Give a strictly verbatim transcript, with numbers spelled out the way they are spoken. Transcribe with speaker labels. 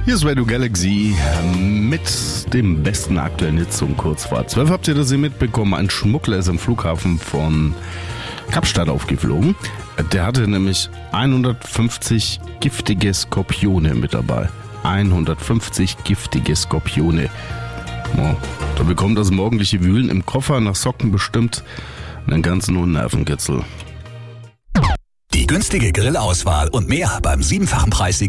Speaker 1: Hier ist Radio Galaxy mit dem besten aktuellen Hits um kurz vor zwölf. Habt ihr das hier mitbekommen? Ein Schmuggler ist am Flughafen von Kapstadt aufgeflogen. Der hatte nämlich hundertfünfzig giftige Skorpione mit dabei. hundertfünfzig giftige Skorpione. Oh, da bekommt das morgendliche Wühlen im Koffer nach Socken bestimmt einen ganzen hohen Nervenkitzel.
Speaker 2: Die günstige Grillauswahl und mehr beim siebenfachen Preis